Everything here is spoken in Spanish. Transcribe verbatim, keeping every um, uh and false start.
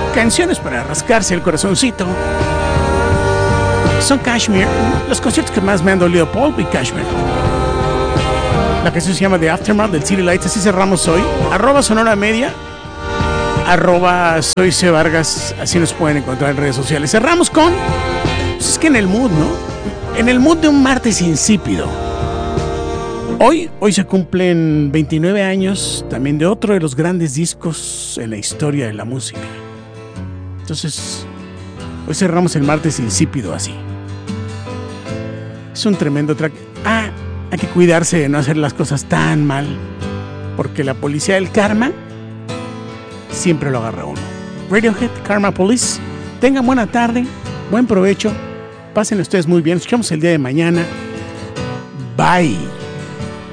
Canciones para rascarse el corazoncito. Son Kashmir, los conciertos que más me han dolido, Paul y Kashmir. La canción se llama The Aftermath del City Lights. Así cerramos hoy. Arroba Sonora Media, arroba Soy C. Vargas. Así nos pueden encontrar en redes sociales. Cerramos con, pues es que en el mood, ¿no? En el mood de un martes insípido. Hoy, hoy se cumplen veintinueve años también de otro de los grandes discos en la historia de la música. Entonces, hoy cerramos el martes insípido así. Es un tremendo track. Ah, hay que cuidarse de no hacer las cosas tan mal, porque la policía del karma siempre lo agarra a uno. Radiohead, Karma Police. Tengan buena tarde, buen provecho. Pásenlo ustedes muy bien. Nos escuchamos el día de mañana. Bye.